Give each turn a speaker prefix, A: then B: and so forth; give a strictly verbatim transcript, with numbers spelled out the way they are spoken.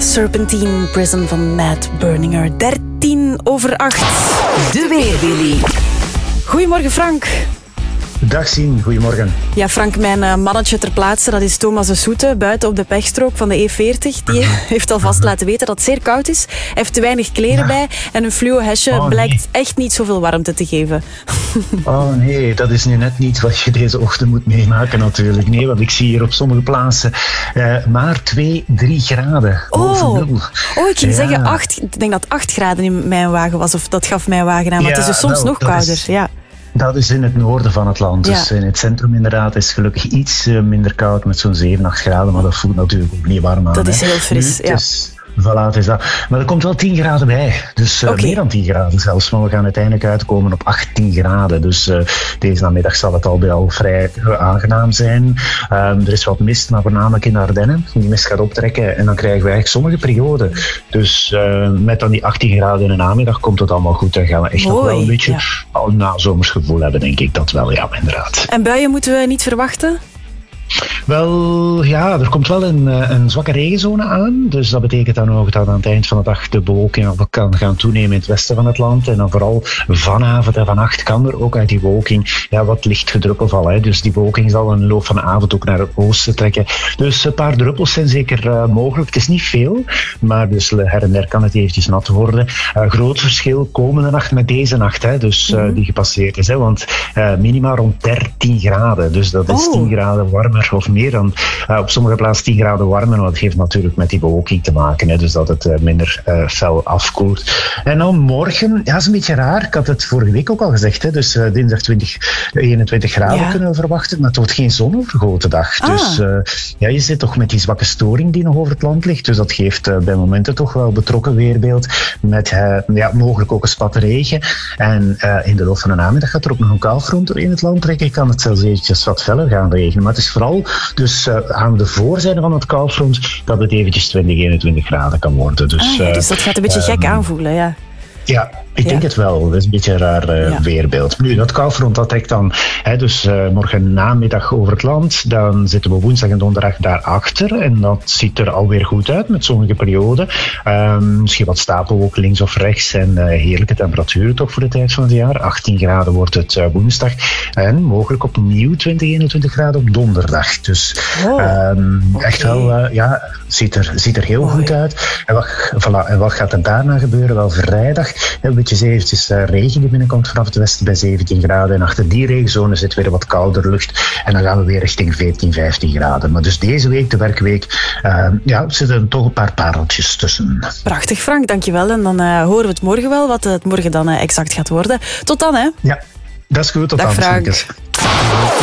A: Serpentine Prison van Matt Berninger. dertien over acht.
B: De Weerwilly.
A: Goedemorgen Frank.
C: Dag Sien, goedemorgen.
A: Ja Frank, mijn uh, mannetje ter plaatse, dat is Thomas de Soete, buiten op de pechstrook van de E veertig. Die heeft alvast laten weten dat het zeer koud is. Hij heeft te weinig kleren ja. bij en een fluo hesje oh, blijkt nee. echt niet zoveel warmte te geven.
C: Oh nee, dat is nu net niet wat je deze ochtend moet meemaken natuurlijk. Nee, want ik zie hier op sommige plaatsen uh, maar twee, drie graden boven
A: oh.
C: nul.
A: Oh, ik ging
C: ja.
A: zeggen acht. Ik denk dat acht graden in mijn wagen was, of dat gaf mijn wagen aan. Maar ja, het is dus soms
C: wel,
A: nog kouder.
C: Is...
A: Ja.
C: Dat is in het noorden van het land.
A: Ja.
C: Dus in het centrum inderdaad is gelukkig iets minder koud met zo'n zeven, acht graden. Maar dat voelt natuurlijk ook niet warm aan.
A: Dat is
C: hè.
A: heel fris,
C: nu,
A: ja.
C: Dus, voilà, het is dat. Maar er komt wel tien graden bij. Dus uh,
A: okay.
C: meer dan tien graden zelfs. Maar we gaan uiteindelijk uitkomen op achttien graden. Dus uh, deze namiddag zal het al bij al vrij uh, aangenaam zijn. Um, er is wat mist, maar voornamelijk in de Ardennen. Die mist gaat optrekken en dan krijgen we eigenlijk zonnige perioden. Dus uh, met dan die achttien graden in de namiddag komt het allemaal goed. Dan gaan we echt
A: Mooi,
C: nog wel een beetje
A: ja.
C: al een nazomers gevoel hebben, denk ik. Dat wel, ja, inderdaad.
A: En buien moeten we niet verwachten?
C: Wel, ja, er komt wel een, een zwakke regenzone aan. Dus dat betekent dan ook dat aan het eind van de dag de bewolking kan gaan toenemen in het westen van het land. En dan vooral vanavond en vannacht kan er ook uit die bewolking ja, wat licht gedruppel vallen. Hè. Dus die bewolking zal in de loop van de avond ook naar het oosten trekken. Dus een paar druppels zijn zeker uh, mogelijk. Het is niet veel, maar dus her en der kan het eventjes nat worden. Uh, groot verschil komende nacht met deze nacht, hè, dus, uh, mm-hmm. die gepasseerd is. Hè, want uh, minima rond dertien graden. Dus dat is oh. tien graden warmer. Of meer dan uh, op sommige plaatsen tien graden warmer. Want dat heeft natuurlijk met die bewolking te maken. Hè, dus dat het uh, minder uh, fel afkoelt. En dan morgen, ja, is een beetje raar. Ik had het vorige week ook al gezegd. Hè, dus uh, dinsdag twintig, eenentwintig graden ja. kunnen we verwachten. Maar het wordt geen zonovergoten dag.
A: Ah.
C: Dus uh, ja, je zit toch met die zwakke storing die nog over het land ligt. Dus dat geeft uh, bij momenten toch wel betrokken weerbeeld. Met uh, ja, mogelijk ook een spat regen. En uh, in de loop van de namiddag gaat er ook nog een koufront door in het land trekken. Kan het zelfs eventjes wat feller gaan regenen. Maar het is vooral dus uh, aan de voorzijde van het koufront dat het eventjes twintig, eenentwintig graden kan worden. Dus,
A: ah, ja, dus dat gaat een beetje uh, gek aanvoelen, ja.
C: Ja, ik denk
A: ja.
C: het wel. Dat is een beetje een raar uh, ja. weerbeeld. Nu, dat koufront dat trekt dan hè, dus uh, morgen namiddag over het land. Dan zitten we woensdag en donderdag daarachter. En dat ziet er alweer goed uit met zonnige perioden. Um, misschien wat stapelwolk links of rechts. En uh, heerlijke temperaturen toch voor de tijd van het jaar. achttien graden wordt het uh, woensdag. En mogelijk opnieuw twintig, eenentwintig graden op donderdag. Dus oh, um, okay. echt wel, uh, ja, ziet er, ziet er heel Mooi. goed uit. En wat, voilà, en wat gaat er daarna gebeuren? Wel vrijdag. Een beetje eventjes uh, regen die binnenkomt vanaf het westen bij zeventien graden. En achter die regenzone zit weer wat kouder lucht. En dan gaan we weer richting veertien, vijftien graden. Maar dus deze week, de werkweek, uh, ja, zitten er toch een paar pareltjes tussen.
A: Prachtig Frank, dankjewel. En dan uh, horen we het morgen wel, wat het morgen dan uh, exact gaat worden. Tot dan, hè.
C: Ja, dat is goed. Tot
A: Dag
C: dan.
A: Frank.